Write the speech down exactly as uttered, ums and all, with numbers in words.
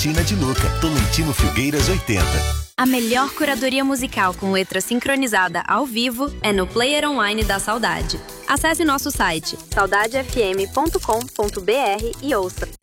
Tina de Luca, Tolentino Filgueiras oitenta. A melhor curadoria musical com letra sincronizada ao vivo é no Player Online da Saudade. Acesse nosso site saudade f m ponto com ponto b r e ouça.